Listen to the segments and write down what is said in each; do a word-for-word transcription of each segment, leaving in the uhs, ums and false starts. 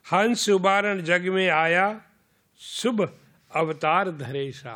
हंस उबारण जग में आया, शुभ अवतार धरेशा.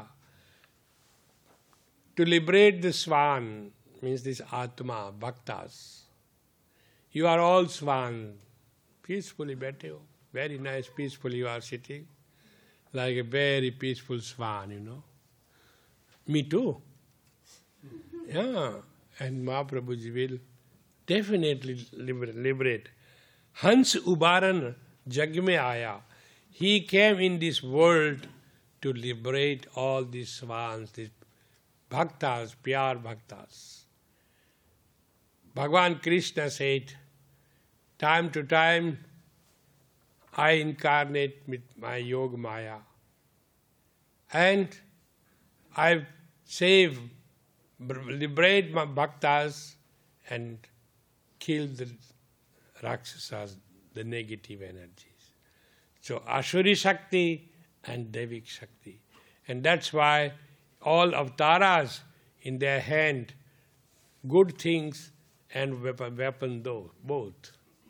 To liberate the swan means this Atma, Bhaktas. You are all swan. Peacefully बैठे हो. Very nice, peacefully you are sitting. Like a very peaceful swan, you know. Me too. Yeah. And Mahaprabhuji will definitely liberate. liberate. Hans Ubaran Jag mein aaya. He came in this world to liberate all these swans, these bhaktas, pyar bhaktas. Bhagavan Krishna said, time to time I incarnate with my Yoga Maya and I save, liberate my bhaktas and kill the Rakshasas, the negative energies. So Asuri Shakti and Devik Shakti. And that's why all avatars in their hand, good things and weapon, weapon though, both.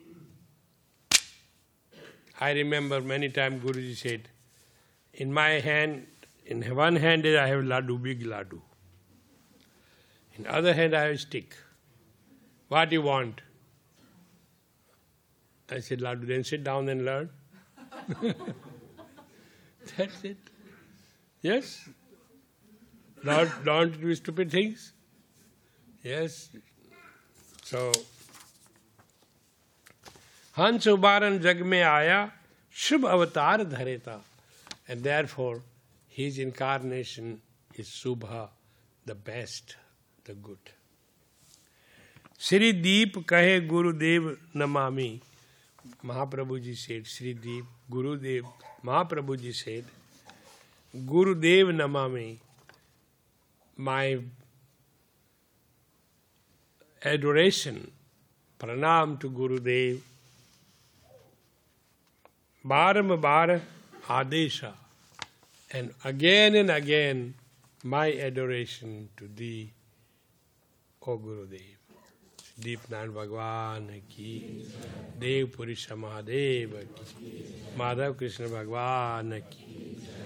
I remember many times Guruji said, in my hand, in one hand I have laddu, big laddu. In the other hand I have stick. What do you want? I said, laddu, then sit down and learn. That's it. Yes? Don't, don't do stupid things. Yes. So, Hans Ubaran Jag mein aaya, Shubh Avatar Dhareta. And therefore, his incarnation is Subha, the best, the good. Shri Deep kahe Gurudev namami. Mahaprabhuji said, Shri Deep, Gurudev, Mahaprabhuji said, Gurudev namami, my adoration, pranam to Gurudev, baram bar adesha, and again and again my adoration to thee, O Gurudev. Deepnand Bhagwan ki, Dev Purisha Mahadev ki, Madhav Krishna Bhagwan ki.